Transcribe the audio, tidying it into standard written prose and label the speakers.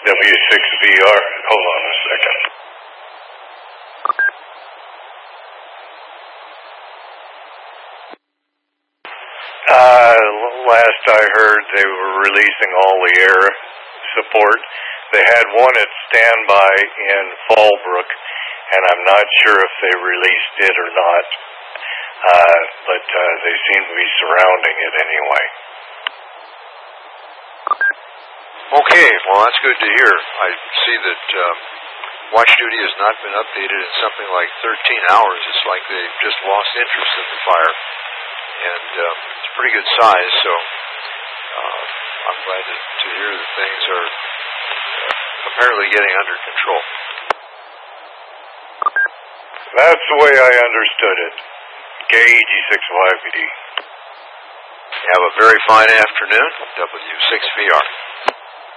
Speaker 1: W6VR. Hold on a second. Last I heard, they were releasing all the air support. They had one at standby in Fallbrook, and I'm not sure if they released it or not, but they seem to be surrounding it anyway.
Speaker 2: Okay, well that's good to hear. I see that watch duty has not been updated in something like 13 hours. It's like they've just lost interest in the fire, and it's a pretty good size, so I'm glad to hear that things are apparently getting under control.
Speaker 1: That's the way I understood it. KEG65BD.
Speaker 2: Have a very fine afternoon, W6VR.